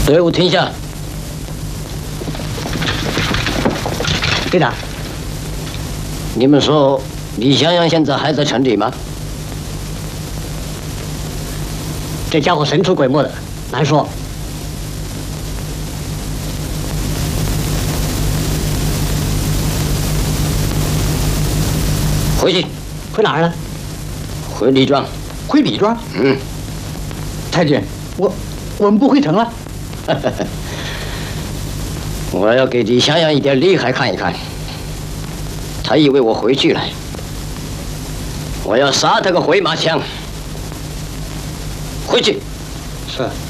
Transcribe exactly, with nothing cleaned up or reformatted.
队伍停下。 队长， 你们说李香阳现在还在城里吗？ 这家伙神出鬼没的，难说。 回去。 回哪儿了？ 回李庄。 回李庄？ 嗯。 太君，我我们不回城了。 我要给李香阳一点厉害看一看。他以为我回去了，我要杀他个回马枪。回去。 是。